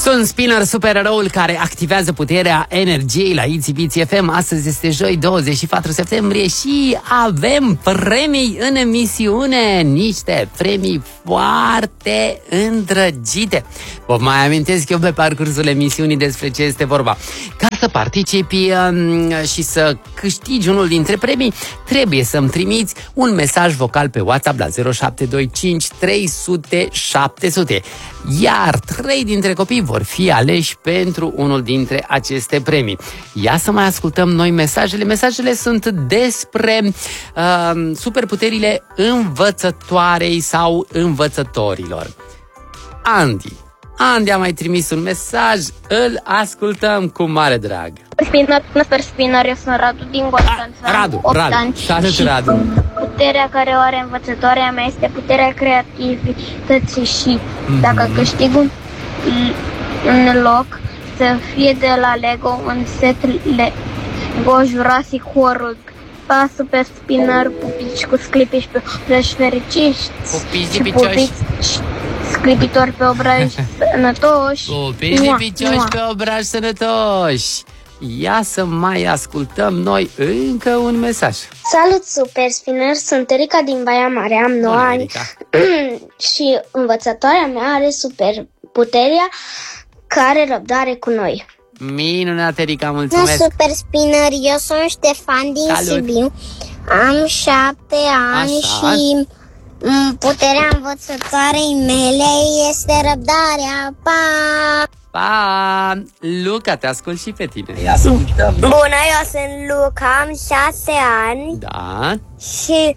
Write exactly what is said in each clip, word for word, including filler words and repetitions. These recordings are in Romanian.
Sunt Spinner, supereroul care activează puterea energiei la Itzy Bitsy F M. Astăzi este joi, douăzeci și patru septembrie și avem premii în emisiune. Niște premii foarte îndrăgite. Vă mai amintesc eu pe parcursul emisiunii despre ce este vorba. Ca să participi um, și să câștigi unul dintre premii, trebuie să-mi trimiți un mesaj vocal pe WhatsApp la zero șapte doi cinci trei sute șapte sute. Iar trei dintre copii vor fi aleși pentru unul dintre aceste premii. Ia să mai ascultăm noi mesajele. Mesajele sunt despre uh, superputerile învățătoarei sau învățătorilor. Andy. Andy a mai trimis un mesaj, îl ascultăm cu mare drag. Spinner, sper Spinner, eu sunt Radu din Constanța. Radu, Radu, salut Radu. Puterea care o are învățătoarea mea este puterea creativității și mm-hmm. dacă câștig un, un loc, să fie de la Lego un set Lego Jurassic World. Pa, Super Spinner, pupici cu sclipici pe obraj fericiți și pupici sclipitori pe obraj sănătoși. Pupici picioși pe obraj sănătoși. Ia să mai ascultăm noi încă un mesaj. Salut, Super Spinner, sunt Erica din Baia Mare, am nouă ani și învățătoarea mea are super puterea care răbdare cu noi. Minunat, Erica, mulțumesc. Nu, Super Spinner, eu sunt Ștefan din Salut. Sibiu, am șapte ani. Așa. Și puterea învățătoarei mele este răbdarea. Pa! Pa! Luca, te ascult și pe tine. Bună, eu sunt Luca, am șase ani. Da. Și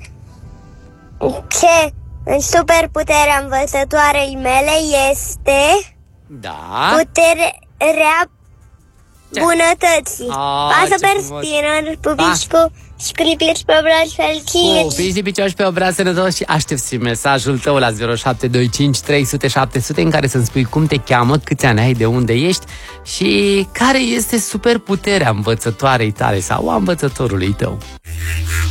ce superputerea învățătoarei mele este Da. puterea bunătății. Pa, Super Spinner, pupici cu sclipici pe obraj fericiți. Pupici picioși pe obraj sănătoși. Și aștept și mesajul tău la zero șapte doi cinci trei sute șapte sute în care să-mi spui cum te cheamă, câți ani ai, de unde ești și care este superputerea învățătoarei tale sau a învățătorului tău.